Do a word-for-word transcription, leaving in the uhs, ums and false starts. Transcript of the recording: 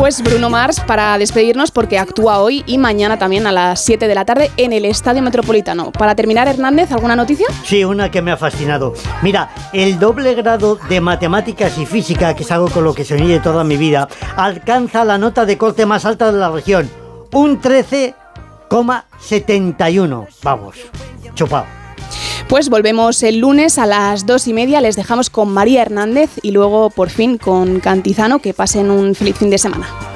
Pues Bruno Mars para despedirnos, porque actúa hoy y mañana también a las siete de la tarde en el Estadio Metropolitano. Para terminar, Hernández, ¿alguna noticia? Sí, una que me ha fascinado. Mira, el doble grado de matemáticas y física, que es algo con lo que soñé toda mi vida, alcanza la nota de corte más alta de la región, un trece coma setenta y uno. Vamos, chupado. Pues volvemos el lunes a las dos y media. Les dejamos con María Hernández y luego por fin con Cantizano. Que pasen un feliz fin de semana.